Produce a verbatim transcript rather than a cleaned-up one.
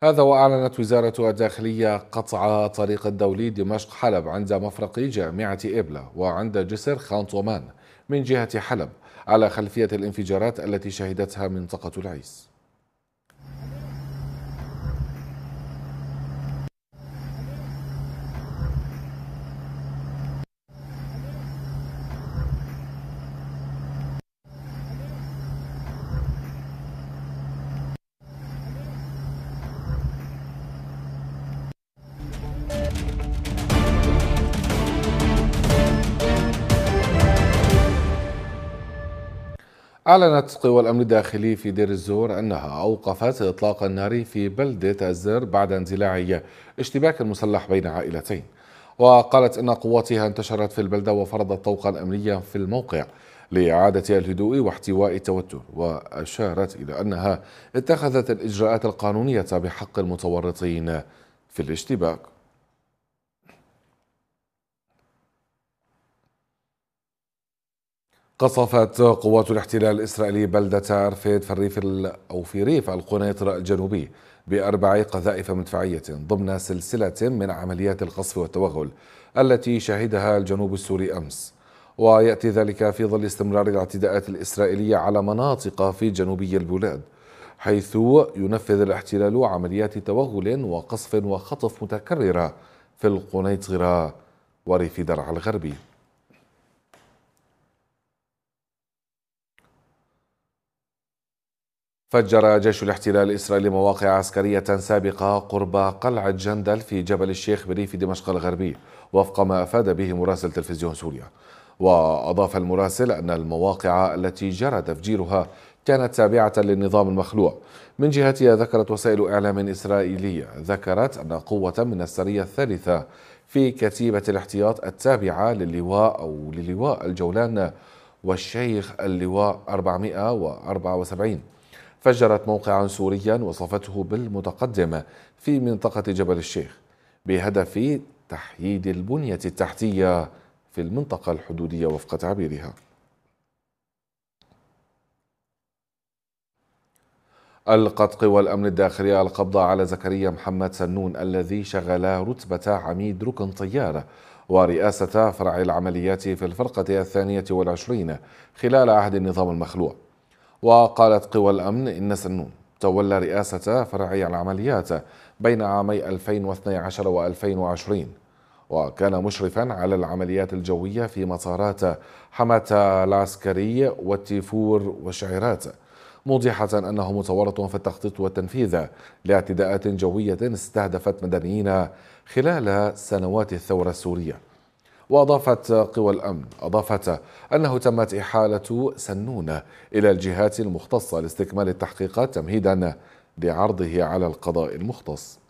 هذا وأعلنت وزارة الداخلية قطع طريق الدولي دمشق حلب عند مفرق جامعة إبلة وعند جسر خان طومان من جهة حلب على خلفية الانفجارات التي شهدتها منطقة العيس. أعلنت قوى الأمن الداخلي في دير الزور أنها أوقفت إطلاق النار في بلدة الزر بعد اندلاع اشتباك مسلح بين عائلتين، وقالت إن قواتها انتشرت في البلدة وفرضت طوقا أمنيا في الموقع لإعادة الهدوء واحتواء التوتر، وأشارت إلى أنها اتخذت الإجراءات القانونية بحق المتورطين في الاشتباك. قصفت قوات الاحتلال الإسرائيلي بلدة أرفيد في الريف أو في ريف القنيطرة الجنوبي بأربع قذائف مدفعية ضمن سلسلة من عمليات القصف والتوغل التي شهدها الجنوب السوري أمس، ويأتي ذلك في ظل استمرار الاعتداءات الإسرائيلية على مناطق في جنوبي البلاد، حيث ينفذ الاحتلال عمليات توغل وقصف وخطف متكررة في القنيطرة وريف درعا الغربي. فجر جيش الاحتلال الإسرائيلي مواقع عسكرية سابقة قرب قلعة جندل في جبل الشيخ بريف دمشق الغربي وفق ما أفاد به مراسل تلفزيون سوريا. وأضاف المراسل أن المواقع التي جرى تفجيرها كانت تابعة للنظام المخلوع. من جهتها ذكرت وسائل إعلام إسرائيلية ذكرت أن قوة من السرية الثالثة في كتيبة الاحتياط التابعة للواء أو للواء الجولان والشيخ اللواء أربعمائة وأربعة وسبعين فجرت موقعا سوريا وصفته بالمتقدم في منطقة جبل الشيخ بهدف تحييد البنية التحتية في المنطقة الحدودية وفق تعبيرها. ألقت قوى الأمن الداخلي القبض على زكريا محمد سنون الذي شغل رتبة عميد ركن طيار ورئاسة فرع العمليات في الفرقة الثانية والعشرين خلال عهد النظام المخلوع. وقالت قوى الأمن إن سنون تولى رئاسة فرع العمليات بين عامي ألفين واثني عشر و ألفين وعشرين، وكان مشرفا على العمليات الجوية في مطارات حماة العسكري والتيفور والشعيرات، موضحة أنه متورط في التخطيط والتنفيذ لاعتداءات جوية استهدفت مدنيين خلال سنوات الثورة السورية. وأضافت قوى الأمن أضافت أنه تمت إحالة سنون إلى الجهات المختصة لاستكمال التحقيقات تمهيدا لعرضه على القضاء المختص.